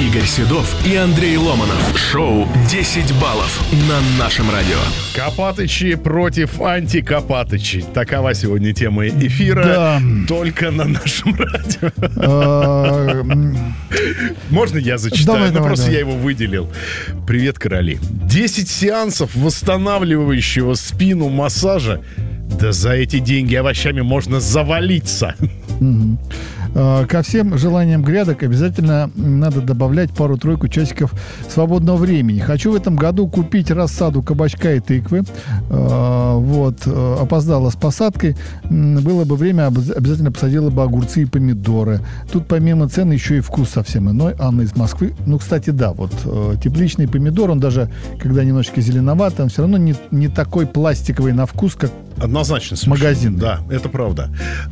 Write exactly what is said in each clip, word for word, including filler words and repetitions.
Игорь Седов и Андрей Ломанов. Шоу «десять баллов» на нашем радио. Копатычи против антикопатычей. Такова сегодня тема эфира. Да. Только на нашем радио. Можно я зачитаю? Давай, ну, давай, просто давай. я его выделил. Привет, короли. десять сеансов восстанавливающего спину массажа. Да за эти деньги овощами можно завалиться. Ко всем желаниям грядок обязательно надо добавлять пару-тройку часиков свободного времени. Хочу в этом году купить рассаду кабачка и тыквы. Вот. Опоздала с посадкой. Было бы время, обязательно посадила бы огурцы и помидоры. Тут помимо цен еще и вкус совсем иной. Анна из Москвы. Ну, кстати, да, вот тепличный помидор, он даже, когда немножечко зеленоват, он все равно не, не такой пластиковый на вкус, как однозначно. Магазин. Да, это правда.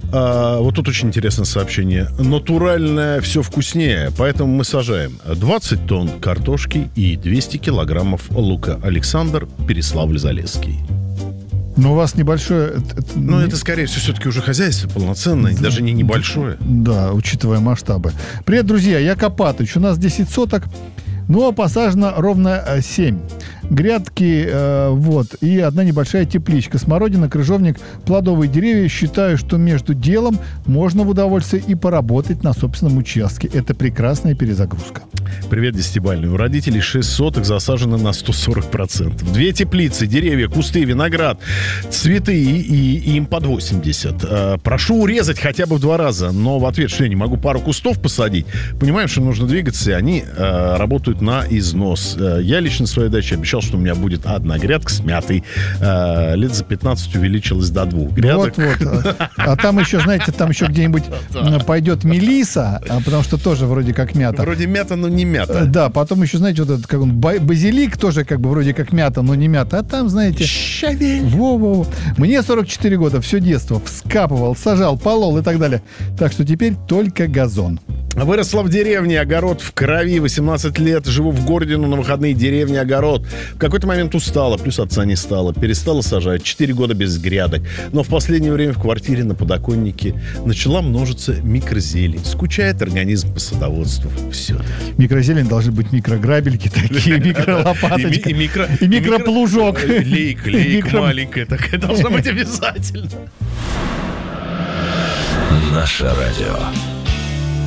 А, вот тут очень интересное сообщение. Натуральное все вкуснее, поэтому мы сажаем двадцать тонн картошки и двести килограммов лука. Александр, Переславль-Залесский. Но у вас небольшое... Ну, это, скорее всего, все-таки уже хозяйство полноценное, даже не небольшое. Да, учитывая масштабы. Привет, друзья, я Копатыч. У нас десять соток, но посажено ровно семь. Грядки, э, вот, и одна небольшая тепличка. Смородина, крыжовник, плодовые деревья. Считаю, что между делом можно в удовольствие и поработать на собственном участке. Это прекрасная перезагрузка. Привет, десятибалльный. У родителей шесть соток засажено на сто сорок процентов. Две теплицы, деревья, кусты, виноград, цветы, и, и, и им под восемьдесят. Э, прошу урезать хотя бы в два раза, но в ответ, что я не могу пару кустов посадить. Понимаем, что нужно двигаться, и они э, работают на износ. Э, я лично в своей даче обещал, что у меня будет одна грядка с мятой. Э, лет за пятнадцать увеличилась до двух грядок. Вот-вот. А, а там еще, знаете, там еще где-нибудь пойдет мелиса, а, потому что тоже вроде как мята. Вроде мята, но не мята. Да, потом еще, знаете, вот этот, как он, базилик тоже как бы вроде как мята, но не мята. А там, знаете... Щавель. Во-во-во. Мне сорок четыре года, все детство. Вскапывал, сажал, полол и так далее. Так что теперь только газон. Выросла в деревне, огород в крови, восемнадцать лет, живу в городе, но на выходные деревня, огород. В какой-то момент устала, плюс отца не стало, перестала сажать, четыре года без грядок. Но в последнее время в квартире на подоконнике начала множиться микрозелень. Скучает организм по садоводству. Все. Микрозелень должны быть микрограбельки такие, микролопаточка. И микро... И микроплужок. Лейка, лейка маленькая такая должна быть обязательно. Наше радио.